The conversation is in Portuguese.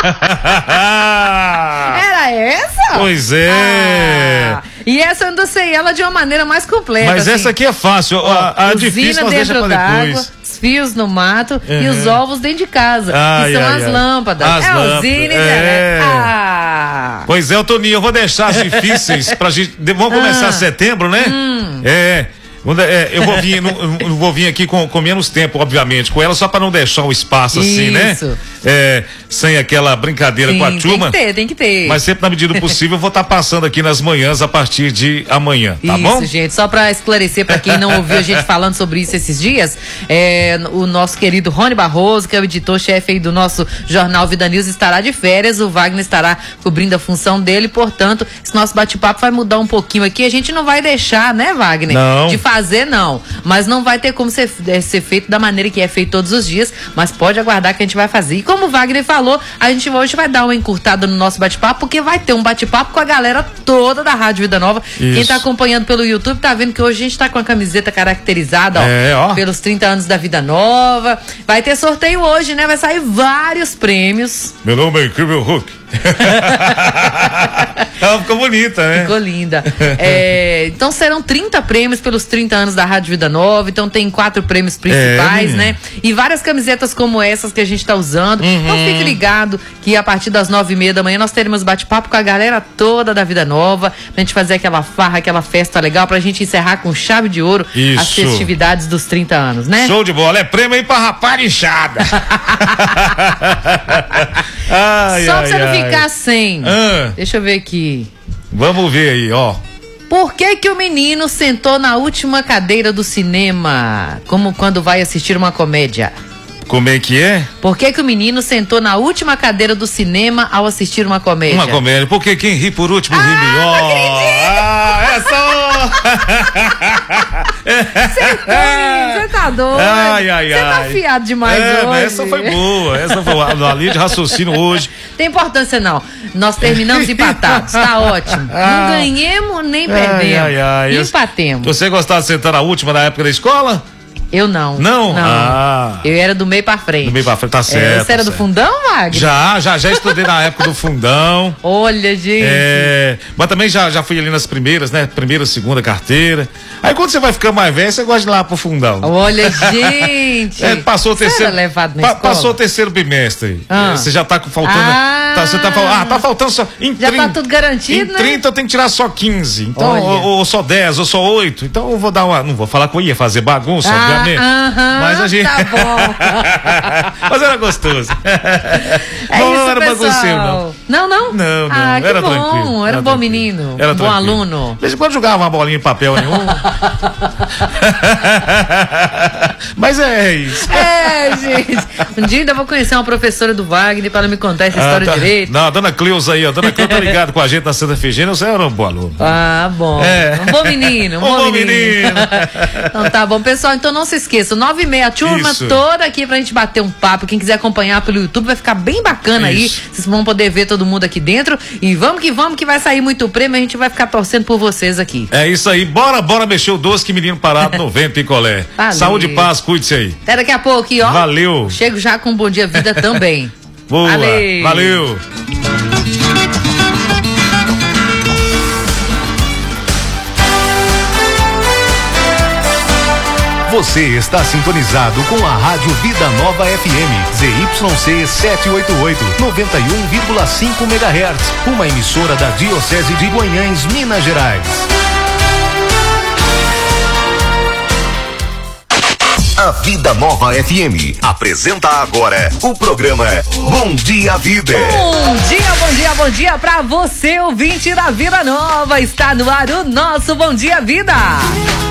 Era essa? Pois é. E essa eu endocei ela de uma maneira mais completa. Mas assim, essa aqui é fácil. A difícil nós deixa pra depois. Os fios no mato e os ovos dentro de casa, que são as lâmpadas. As lâmpadas. Usina Pois é, Toninho, eu vou deixar as difíceis pra gente. Vamos começar setembro, né? Eu vou vir aqui com menos tempo, obviamente, com ela, só para não deixar o espaço assim, né? Sem aquela brincadeira com a turma. Tem que ter. Mas sempre na medida do possível eu vou estar passando aqui nas manhãs a partir de amanhã, tá bom? Isso, gente, só para esclarecer para quem não ouviu a gente falando sobre isso esses dias, o nosso querido Rony Barroso, que é o editor-chefe aí do nosso jornal Vida News, estará de férias, o Wagner estará cobrindo a função dele, portanto, esse nosso bate-papo vai mudar um pouquinho aqui, a gente não vai deixar, né, Wagner? Não. De fazer, não, mas não vai ter como ser feito da maneira que é feito todos os dias, mas pode aguardar que a gente vai fazer. E como o Wagner falou, a gente hoje vai dar uma encurtada no nosso bate-papo, porque vai ter um bate-papo com a galera toda da Rádio Vida Nova. Isso. Quem tá acompanhando pelo YouTube tá vendo que hoje a gente tá com a camiseta caracterizada, pelos 30 anos da Vida Nova. Vai ter sorteio hoje, né? Vai sair vários prêmios. Meu nome é Incrível Hulk. Ela ficou bonita, né? Ficou linda. Então serão 30 prêmios pelos 30 anos da Rádio Vida Nova. Então tem 4 prêmios principais, né? E várias camisetas como essas que a gente tá usando. Então fique ligado que a partir das 9h30 da manhã nós teremos bate-papo com a galera toda da Vida Nova, pra gente fazer aquela farra, aquela festa legal, pra gente encerrar com chave de ouro as festividades dos 30 anos, né? Show de bola, é prêmio aí pra raparixada. Só pra você não ficar sem. Deixa eu ver aqui. Vamos ver aí, ó. Por que o menino sentou na última cadeira do cinema? Como quando vai assistir uma comédia. Como é que é? Por que o menino sentou na última cadeira do cinema ao assistir uma comédia? Uma comédia. Porque quem ri por último ri melhor. Não acredito! É só... Você tá doido? Você tá afiado demais hoje. Mas essa foi boa. Essa foi uma linha de raciocínio hoje. Tem importância não. Nós terminamos empatados. Tá ótimo. Não ganhemos nem perdemos. Empatemos. Você gostava de sentar na última na época da escola? Eu não. Não? Eu era do meio pra frente. Do meio pra frente, tá certo. Você era do fundão, Wagner? Já estudei na época do fundão. Olha, gente. Mas também já fui ali nas primeiras, né? Primeira, segunda carteira. Aí quando você vai ficar mais velho, você gosta de ir lá pro fundão. Olha, gente. Passou o terceiro. Você era levado na escola? Passou o terceiro bimestre. Você já tá faltando. Você tá falando, tá faltando só. Já tá tudo garantido, né? Em 30 eu tenho que tirar só 15. Então, ou só 10, ou só 8. Então eu vou dar uma. Não vou falar que eu ia fazer bagunça, obviamente. Mas a gente. Tá bom. Mas era gostoso. Não era bagunceiro, não. Não? Não. Era bom. Tranquilo. Era um bom menino. Era bom aluno. De vez em quando jogava uma bolinha de papel nenhum. Mas é isso. Gente. Um dia ainda vou conhecer uma professora do Wagner para me contar essa história direito. Não, a dona Cleusa aí, ó. Dona Cleusa tá ligada com a gente na Santa Efigênia. Você era um bom aluno. Bom. Um bom menino. Um bom menino. Então tá bom, pessoal. Então não se esqueça, 9h30, a turma toda aqui pra gente bater um papo. Quem quiser acompanhar pelo YouTube vai ficar bem bacana aí. Vocês vão poder ver todo mundo aqui dentro. E vamos que vai sair muito prêmio. A gente vai ficar torcendo por vocês aqui. É isso aí. Bora mexer o doce, que menino parado não vem picolé. Saúde e paz, cuide-se aí. Até daqui a pouco, ó. Valeu. Chego já com um Bom Dia Vida também. Boa. Valeu. Você está sintonizado com a Rádio Vida Nova FM, ZYC 788, 91,5 MHz, uma emissora da Diocese de Guanhães, Minas Gerais. A Vida Nova FM apresenta agora o programa Bom Dia Vida. Bom dia pra você, ouvinte da Vida Nova. Está no ar o nosso Bom Dia Vida.